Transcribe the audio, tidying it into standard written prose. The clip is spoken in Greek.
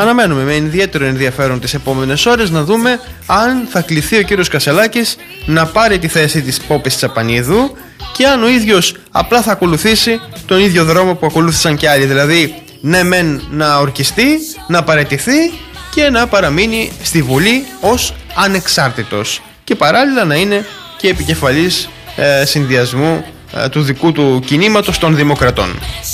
αναμένουμε με ιδιαίτερο ενδιαφέρον τις επόμενες ώρες να δούμε αν θα κληθεί ο κύριος Κασσελάκης να πάρει τη θέση της Πόπης Τσαπανίδου και αν ο ίδιος απλά θα ακολουθήσει τον ίδιο δρόμο που ακολούθησαν και άλλοι. Δηλαδή, ναι μεν να ορκιστεί, να παραιτηθεί και να παραμείνει στη Βουλή ως ανεξάρτητος και παράλληλα να είναι και επικεφαλής συνδυασμού του δικού του κινήματος των Δημοκρατών.